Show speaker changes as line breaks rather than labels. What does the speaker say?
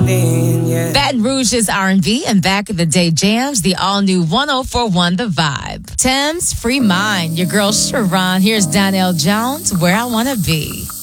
lean, yeah.
Baton Rouge's R&B and back in the day jams, the all-new 104.1 The Vibe. Thames, Free Mind, your girl Sharon. Here's Donnell Jones, Where I Wanna Be.